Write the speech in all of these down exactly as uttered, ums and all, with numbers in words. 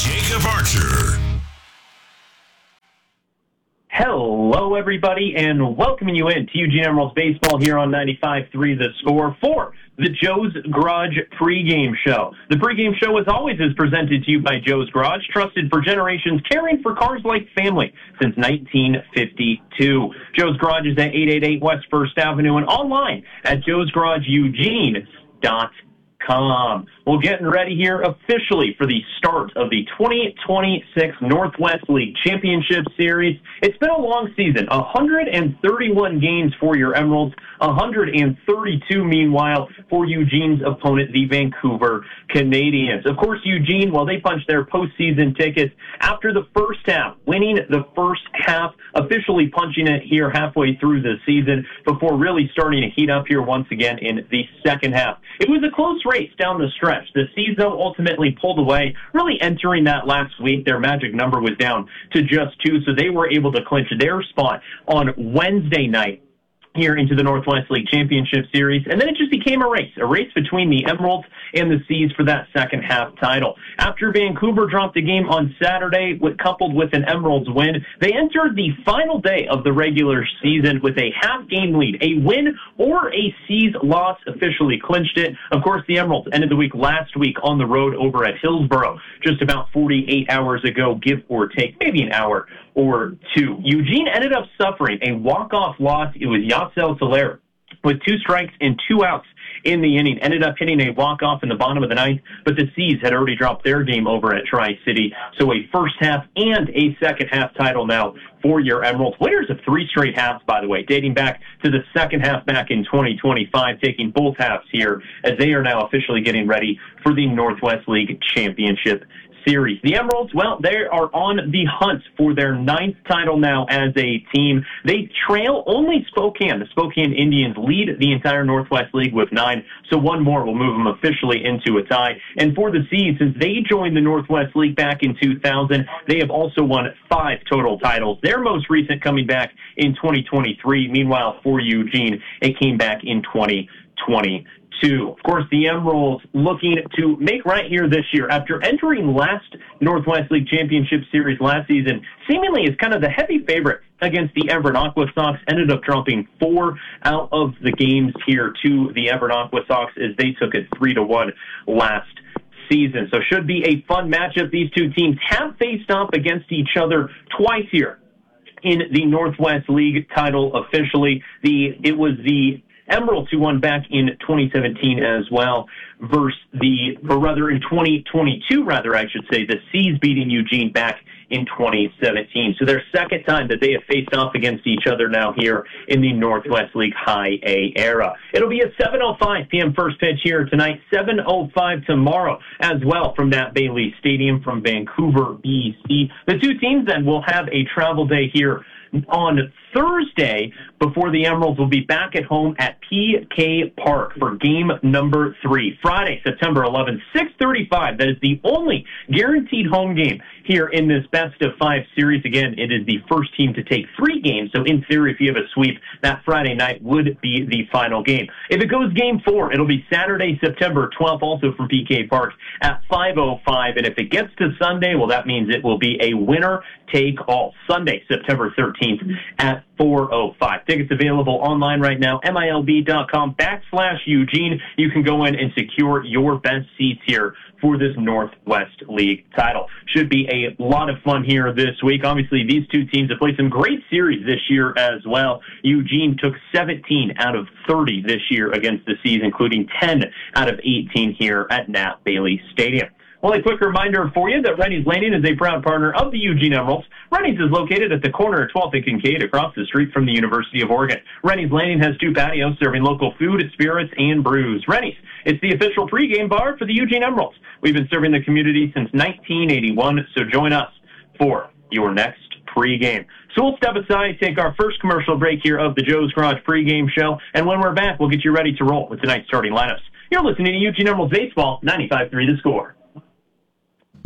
Jacob Archer. Hello, everybody, and welcoming you in to Eugene Emeralds Baseball here on ninety-five point three The Score for the Joe's Garage pregame show. The pregame show, as always, is presented to you by Joe's Garage, trusted for generations, caring for cars like family since nineteen fifty-two. Joe's Garage is at eight eighty-eight West First Avenue and online at joes garage eugene dot com. We're getting ready here officially for the start of the twenty twenty-six Northwest League Championship Series. It's been a long season, one hundred thirty-one games for your Emeralds, one hundred thirty-two, meanwhile, for Eugene's opponent, the Vancouver Canadians. Of course, Eugene, well, they punched their postseason tickets after the first half, winning the first half, officially punching it here halfway through the season before really starting to heat up here once again in the second half. It was a close race down the stretch. The Seas, though, ultimately pulled away. Really entering that last week, their magic number was down to just two, so they were able to clinch their spot on Wednesday night here into the Northwest League Championship Series, and then it just became a race, a race between the Emeralds and the Seas for that second half title. After Vancouver dropped a game on Saturday, with, coupled with an Emeralds win, they entered the final day of the regular season with a half-game lead. A win or a Seas loss officially clinched it. Of course, the Emeralds ended the week last week on the road over at Hillsborough, just about forty-eight hours ago, give or take, maybe an hour or two. Eugene ended up suffering a walk-off loss. It was Yasel Soler with two strikes and two outs in the inning. Ended up hitting a walk-off in the bottom of the ninth, but the Seas had already dropped their game over at Tri-City. So a first half and a second half title now for your Emeralds. Winners of three straight halves, by the way, dating back to the second half back in twenty twenty-five, taking both halves here as they are now officially getting ready for the Northwest League Championship Series. The Emeralds, well, they are on the hunt for their ninth title now as a team. They trail only Spokane. The Spokane Indians lead the entire Northwest League with nine, so one more will move them officially into a tie. And for the Seas, since they joined the Northwest League back in two thousand, they have also won five total titles. Their most recent coming back in twenty twenty-three. Meanwhile, for Eugene, it came back in twenty twenty. Of course, the Emeralds looking to make right here this year after entering last Northwest League Championship Series last season, seemingly as kind of the heavy favorite against the Everett Aqua Sox. Ended up dropping four out of the games here to the Everett Aqua Sox as they took it three to one last season. So should be a fun matchup. These two teams have faced off against each other twice here in the Northwest League title officially. The it was the Emeralds, who won back in twenty seventeen as well, versus the, or rather in twenty twenty-two, rather, I should say, the Seas beating Eugene back in twenty seventeen. So their second time that they have faced off against each other now here in the Northwest League High A era. It'll be at seven oh five p.m. first pitch here tonight, seven oh five tomorrow as well from Nat Bailey Stadium from Vancouver, B C. The two teams then will have a travel day here on Thursday before the Emeralds will be back at home at P K Park for game number three. Friday, September eleventh, six thirty-five. That is the only guaranteed home game here in this best of five series. Again, it is the first team to take three games, so in theory, if you have a sweep, that Friday night would be the final game. If it goes game four, it'll be Saturday, September twelfth, also from P K Park at five oh five, and if it gets to Sunday, well, that means it will be a winner-take-all. Sunday, September thirteenth at four oh five. Tickets available online right now, M I L B dot com backslash Eugene. You can go in and secure your best seats here for this Northwest League title. Should be a lot of fun here this week. Obviously, these two teams have played some great series this year as well. Eugene took seventeen out of thirty this year against the Seas, including ten out of eighteen here at Nat Bailey Stadium. Well, a quick reminder for you that Rennie's Landing is a proud partner of the Eugene Emeralds. Rennie's is located at the corner of twelfth and Kincaid across the street from the University of Oregon. Rennie's Landing has two patios serving local food, spirits, and brews. Rennie's, it's the official pregame bar for the Eugene Emeralds. We've been serving the community since nineteen eighty-one, so join us for your next pregame. So we'll step aside, take our first commercial break here of the Joe's Garage pregame show, and when we're back, we'll get you ready to roll with tonight's starting lineups. You're listening to Eugene Emeralds Baseball, ninety-five point three The Score.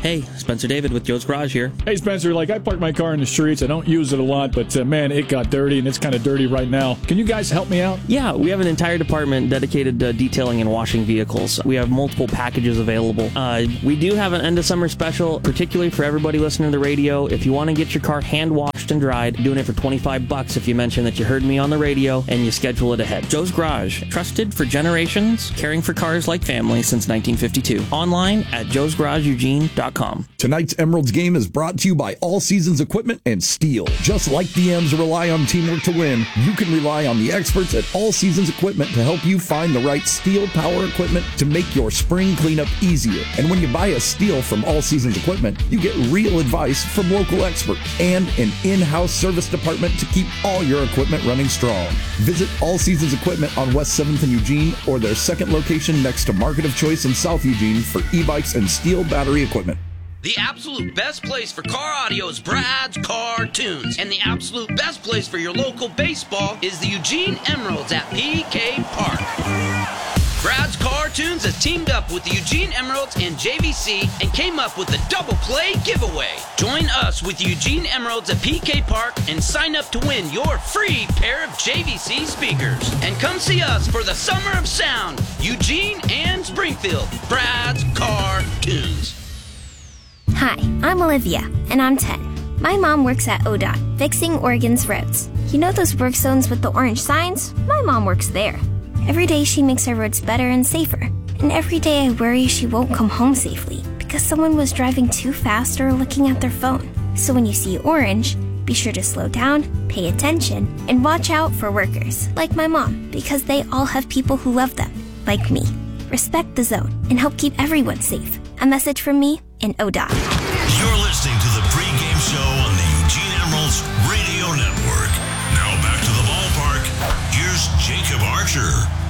Hey, Spencer David with Joe's Garage here. Hey, Spencer, like I park my car in the streets. I don't use it a lot, but uh, man, it got dirty, and it's kind of dirty right now. Can you guys help me out? Yeah, we have an entire department dedicated to detailing and washing vehicles. We have multiple packages available. Uh, we do have an end of summer special, particularly for everybody listening to the radio. If you want to get your car hand washed and dried, doing it for twenty-five bucks if you mention that you heard me on the radio and you schedule it ahead. Joe's Garage, trusted for generations, caring for cars like family since nineteen fifty-two. Online at joes garage eugene dot com. Tonight's Emeralds game is brought to you by All Seasons Equipment and Steel. Just like D Ms rely on teamwork to win, you can rely on the experts at All Seasons Equipment to help you find the right steel power equipment to make your spring cleanup easier. And when you buy a steel from All Seasons Equipment, you get real advice from local experts and an in-house service department to keep all your equipment running strong. Visit All Seasons Equipment on West seventh and Eugene or their second location next to Market of Choice in South Eugene for e-bikes and steel battery equipment. The absolute best place for car audio is Brad's Car Tunes. And the absolute best place for your local baseball is the Eugene Emeralds at P K Park. Brad's Car Tunes has teamed up with the Eugene Emeralds and J V C and came up with a double play giveaway. Join us with the Eugene Emeralds at P K Park and sign up to win your free pair of J V C speakers. And come see us for the Summer of Sound, Eugene and Springfield. Brad's Car Tunes. Hi, I'm Olivia, and I'm ten. My mom works at O D O T, fixing Oregon's roads. You know those work zones with the orange signs? My mom works there. Every day she makes our roads better and safer. And every day I worry she won't come home safely because someone was driving too fast or looking at their phone. So when you see orange, be sure to slow down, pay attention, and watch out for workers, like my mom, because they all have people who love them, like me. Respect the zone and help keep everyone safe. A message from me and O D O T. You're listening to the pregame show on the Eugene Emeralds Radio Network. Now back to the ballpark. Here's Jacob Archer.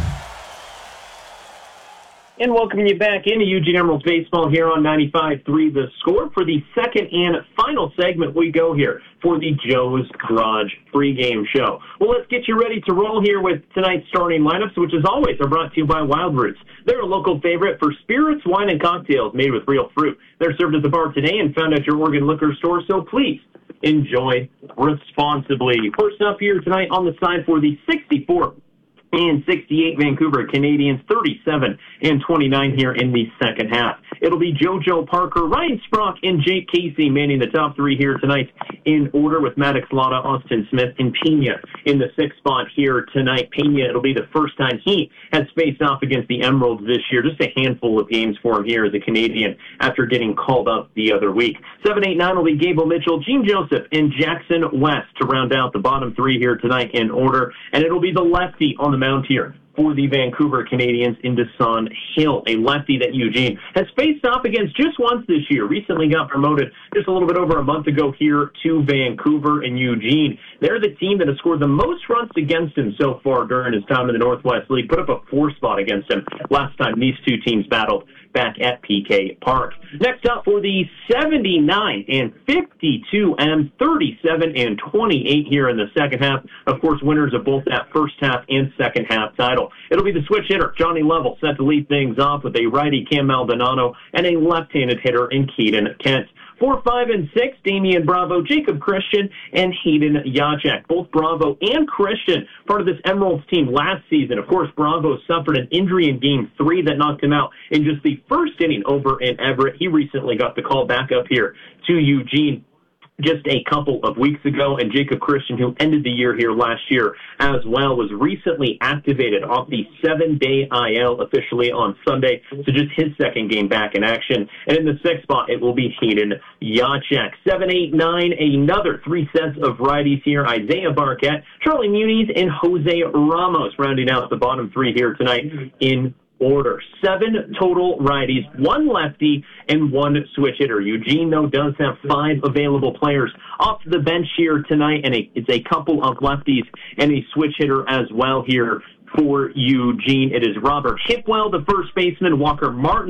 And welcoming you back into Eugene Emeralds Baseball here on ninety-five three The Score. For the second and final segment, we go here for the Joe's Garage pregame show. Well, let's get you ready to roll here with tonight's starting lineups, which as always are brought to you by Wild Roots. They're a local favorite for spirits, wine, and cocktails made with real fruit. They're served at the bar today and found at your Oregon liquor store, so please enjoy responsibly. First up here tonight on the side for the sixty-four and sixty-eight Vancouver Canadians, thirty-seven and twenty-nine here in the second half. It'll be JoJo Parker, Ryan Sprock, and Jake Casey manning the top three here tonight in order with Maddox Lotta, Austin Smith, and Pena in the sixth spot here tonight. Pena, it'll be the first time he has faced off against the Emeralds this year. Just a handful of games for him here as a Canadian after getting called up the other week. seven eight nine will be Gable Mitchell, Gene Joseph, and Jackson West to round out the bottom three here tonight in order. And it'll be the lefty on the mound here for the Vancouver Canadians in Dasan Hill, a lefty that Eugene has faced off against just once this year. Recently got promoted just a little bit over a month ago here to Vancouver and Eugene. They're the team that has scored the most runs against him so far during his time in the Northwest League. Put up a four spot against him last time these two teams battled back at P K Park. Next up for the seventy-nine and fifty-two and thirty-seven and twenty-eight here in the second half. Of course, winners of both that first half and second half title. It'll be the switch hitter, Johnny Lovell, set to lead things off with a righty, Cam Maldonado, and a left-handed hitter in Keaton Kent. Four, five, and six, Damian Bravo, Jacob Christian, and Hayden Yachek. Both Bravo and Christian, part of this Emeralds team last season. Of course, Bravo suffered an injury in Game three that knocked him out in just the first inning over in Everett. He recently got the call back up here to Eugene just a couple of weeks ago, and Jacob Christian, who ended the year here last year as well, was recently activated off the seven-day I L officially on Sunday, so just his second game back in action. And in the sixth spot, it will be Hayden Yachek. Seven, eight, nine, another three sets of righties here. Isaiah Barquette, Charlie Muniz, and Jose Ramos rounding out the bottom three here tonight in order. Seven total righties, one lefty, and one switch hitter. Eugene, though, does have five available players off the bench here tonight, and a, it's a couple of lefties and a switch hitter as well here for Eugene. It is Robert Hipwell, the first baseman, Walker Martin,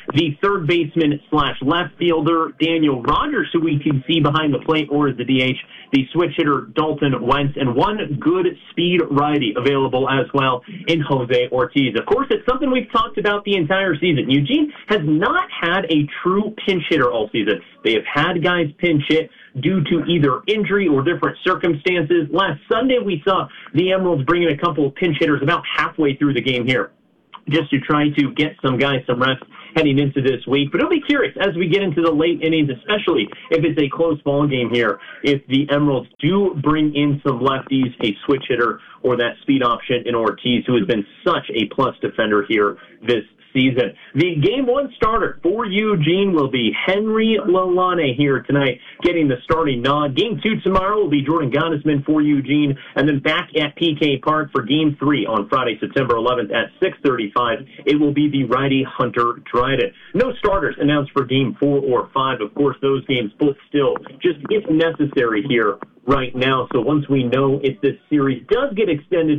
the third baseman slash left fielder, Daniel Rogers, who we can see behind the plate, or as the D H, the switch hitter, Dalton Wentz, and one good speed righty available as well in Jose Ortiz. Of course, it's something we've talked about the entire season. Eugene has not had a true pinch hitter all season. They have had guys pinch hit due to either injury or different circumstances. Last Sunday, we saw the Emeralds bring in a couple of pinch hitters about halfway through the game here, just to try to get some guys some rest heading into this week. But I'll be curious as we get into the late innings, especially if it's a close ball game here, if the Emeralds do bring in some lefties, a switch hitter, or that speed option in Ortiz, who has been such a plus defender here this season. The game one starter for Eugene will be Henry Lalane here tonight, getting the starting nod. Game two tomorrow will be Jordan Gottesman for Eugene, and then back at P K Park for game three on Friday, September eleventh at six thirty-five. It will be the righty Hunter Dryden. No starters announced for game four or five. Of course, those games both still just if necessary here right now. So once we know if this series does get extended